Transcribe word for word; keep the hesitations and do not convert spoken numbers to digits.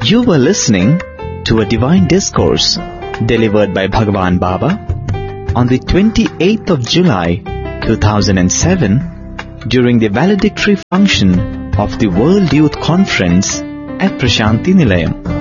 You were listening to a divine discourse delivered by Bhagwan Baba on the twenty-eighth of July two thousand seven during the valedictory function of the World Youth Conference at Prashanti Nilayam.